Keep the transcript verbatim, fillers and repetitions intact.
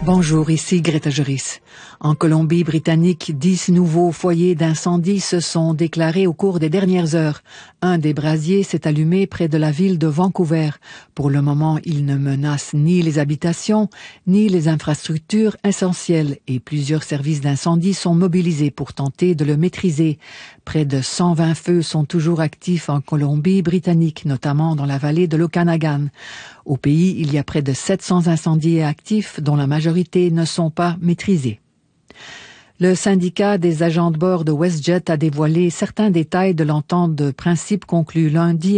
Bonjour, ici Greta Joris. En Colombie-Britannique, dix nouveaux foyers d'incendie se sont déclarés au cours des dernières heures. Un des brasiers s'est allumé près de la ville de Vancouver. Pour le moment, il ne menace ni les habitations, ni les infrastructures essentielles et plusieurs services d'incendie sont mobilisés pour tenter de le maîtriser. Près de cent vingt feux sont toujours actifs en Colombie-Britannique, notamment dans la vallée de l'Okanagan. Au pays, il y a près de sept cents incendies actifs dont la majorité ne sont pas maîtrisés. Le syndicat des agents de bord de WestJet a dévoilé certains détails de l'entente de principe conclue lundi